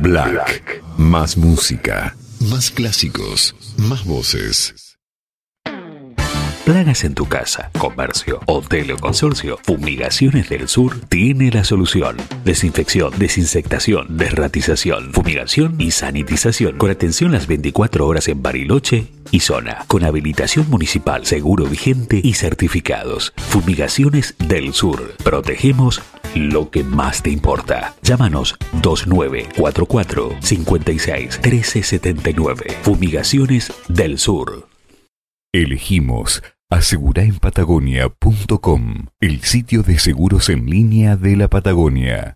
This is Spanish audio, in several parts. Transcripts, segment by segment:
Black. Más música, más clásicos, más voces. Plagas en tu casa, comercio, hotel o consorcio. Fumigaciones del Sur tiene la solución. Desinfección, desinsectación, desratización, fumigación y sanitización. Con atención las 24 horas en Bariloche y zona. Con habilitación municipal, seguro vigente y certificados. Fumigaciones del Sur. Protegemos lo que más te importa. Llámanos 2944 56 1379. Fumigaciones del Sur. Elegimos aseguraenpatagonia.com, el sitio de seguros en línea de la Patagonia.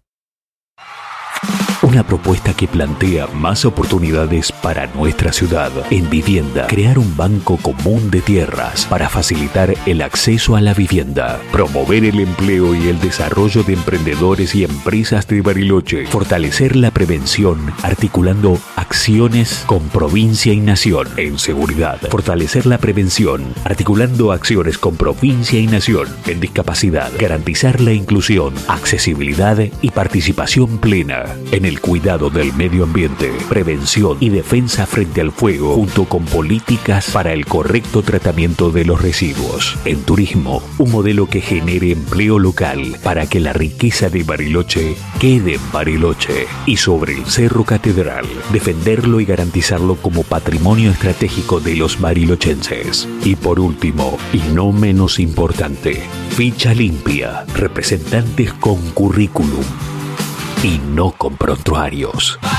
Una propuesta que plantea más oportunidades para nuestra ciudad. En vivienda, crear un banco común de tierras para facilitar el acceso a la vivienda. Promover el empleo y el desarrollo de emprendedores y empresas de Bariloche. Fortalecer la prevención, articulando acciones con provincia y nación. En seguridad, fortalecer la prevención, articulando acciones con provincia y nación. En discapacidad, garantizar la inclusión, accesibilidad y participación plena. En el cuidado del medio ambiente, prevención y defensa frente al fuego, junto con políticas para el correcto tratamiento de los residuos. En turismo, un modelo que genere empleo local para que la riqueza de Bariloche quede en Bariloche. Y sobre el Cerro Catedral, defenderlo y garantizarlo como patrimonio estratégico de los barilochenses. Y por último, y no menos importante, ficha limpia, representantes con currículum y no con prontuarios.